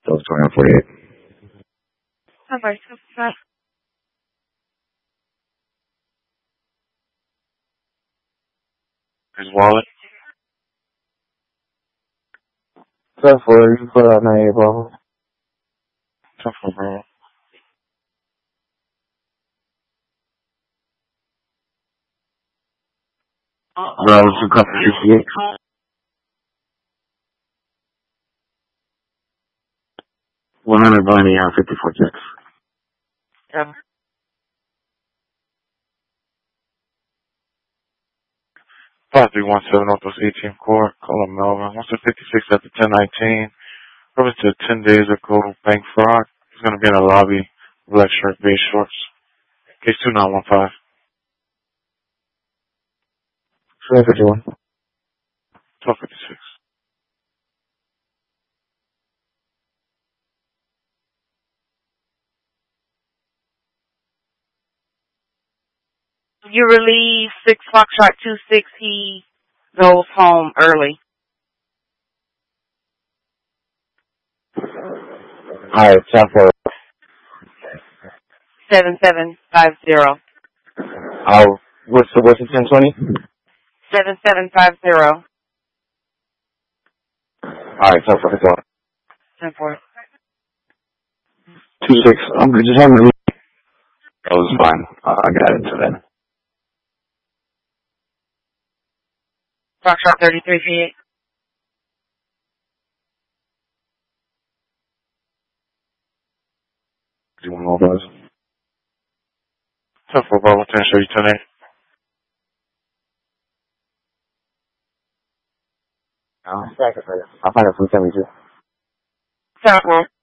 So it's 2048. Number 2. His wallet. 10-4, you put out 98, bro. 10-4, bro. Bravo 2, copy 68. 100 Bunny on 54 checks. 5317 Northwest 18th Court, call him Melvin. 156 after 1019. Over to 10 days ago, bank fraud. He's going to be in the lobby, black shirt, beige shorts. Case 2915. 751. 1256. You relieve 6 Foxtrot 26. He goes home early. Alright, 10-4. 7750. What's the 1020? 7750. Alright, 10-4, it's on. 10-4. 26, I'm good, just having to leave. That was fine. I got it to then. Foxtrot 33 PA. Do you want more buzz? 10-4, Bravo 10, show you 10-8. I'll find it from 72. 10-4.